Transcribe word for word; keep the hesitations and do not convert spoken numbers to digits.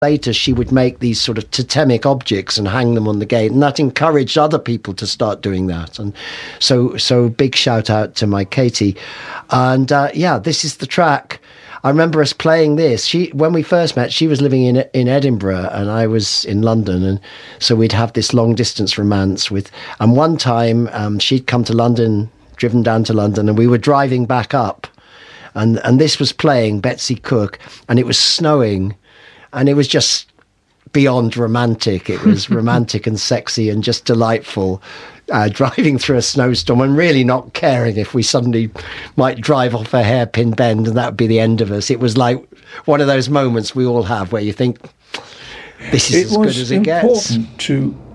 later she would make these sort of totemic objects and hang them on the gate, and that encouraged other people to start doing that. And so so big shout out to my Katie. And uh, yeah, this is the track. I remember us playing this. She, when we first met, she was living in in Edinburgh and I was in London, and so we'd have this long distance romance with. And one time um, she'd come to London, driven down to London, and we were driving back up, and and this was playing, Betsy Cook, and it was snowing. And it was just beyond romantic. It was romantic and sexy and just delightful, uh, driving through a snowstorm and really not caring if we suddenly might drive off a hairpin bend and that would be the end of us. It was like one of those moments we all have where you think, this is it as good as it gets. It was important to